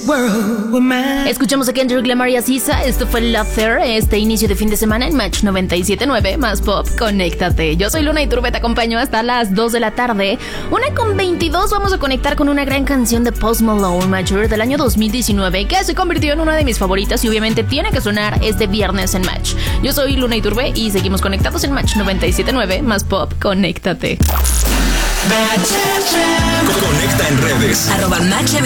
Escuchamos a Kendrick Lamar y Aziza. Esto fue Love Fair, este inicio de fin de semana en Match 97.9 más Pop. Conéctate. Yo soy Luna Iturbe, te acompaño hasta las 2 de la tarde. 1:22, vamos a conectar con una gran canción de Post Malone, Mature, del año 2019, que se convirtió en una de mis favoritas y obviamente tiene que sonar este viernes en Match. Yo soy Luna Iturbe y seguimos conectados en Match 97.9 más Pop. Conéctate. Conecta en redes. @Match